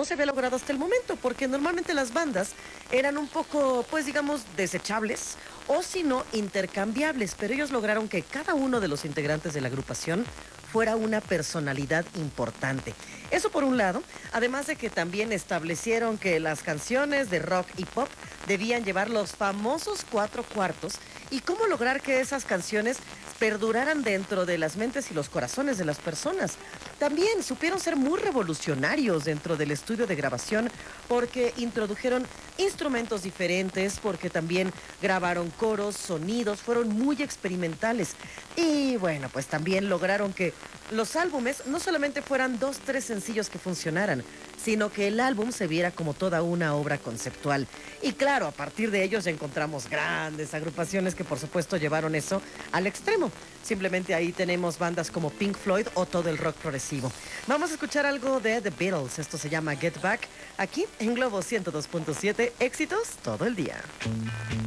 no se había logrado hasta el momento, porque normalmente las bandas eran un poco, pues digamos, desechables o si no, intercambiables, pero ellos lograron que cada uno de los integrantes de la agrupación fuera una personalidad importante. Eso por un lado, además de que también establecieron que las canciones de rock y pop debían llevar los famosos 4/4 y cómo lograr que esas canciones perduraran dentro de las mentes y los corazones de las personas. También supieron ser muy revolucionarios dentro del estudio de grabación porque introdujeron instrumentos diferentes, porque también grabaron coros, sonidos, fueron muy experimentales. Y bueno, pues también lograron que los álbumes no solamente fueran 2, 3 sencillos que funcionaran, sino que el álbum se viera como toda una obra conceptual. Y claro, a partir de ellos ya encontramos grandes agrupaciones que por supuesto llevaron eso al extremo. Simplemente ahí tenemos bandas como Pink Floyd o todo el rock progresivo. Vamos a escuchar algo de The Beatles, esto se llama Get Back, aquí en Globo 102.7, éxitos todo el día.